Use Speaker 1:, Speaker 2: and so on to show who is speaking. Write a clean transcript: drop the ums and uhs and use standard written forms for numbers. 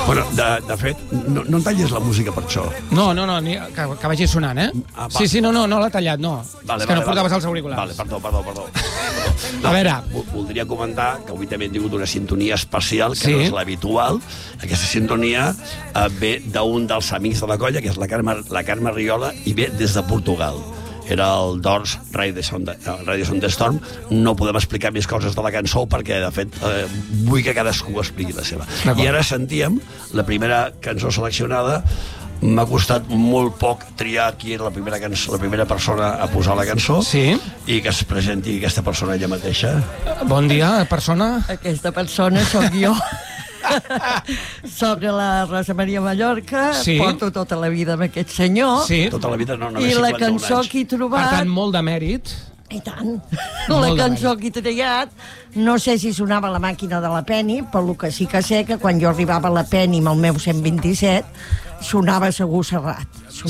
Speaker 1: Bueno, de fet, no em tallis la música per això.
Speaker 2: No, que vagi sonant, eh? Sí, no l'ha tallat, no. És que no portaves els auriculars.
Speaker 1: Vale, perdó.
Speaker 2: A veure...
Speaker 1: Voldria comentar que avui també hem tingut una sintonia especial, que no és l'habitual. Aquesta sintonia ve d'un dels amics de la colla, que és la Carme Riola, i ve des de Portugal. Era el Doors Riders on the Storm. No podem explicar més coses de la cançó perquè, de fet, vull que cadascú expliqui la seva. I ara sentíem la primera cançó seleccionada. M'ha costat molt poc triar qui era la primera persona a posar la cançó i que es presenti aquesta persona ella mateixa.
Speaker 2: Bon dia, persona.
Speaker 3: Aquesta persona sóc jo. Soc la Rosa Maria Mallorca, porto tota la vida amb aquest senyor.
Speaker 1: Tota la vida, no,
Speaker 3: i la cançó que he trobat...
Speaker 2: Per tant, molt de mèrit.
Speaker 3: I tant. La cançó que he triat, no sé si sonava La màquina de la Penny, però el que sí que sé que quan jo arribava a la Penny amb el meu 127 sonava Segur Serrat.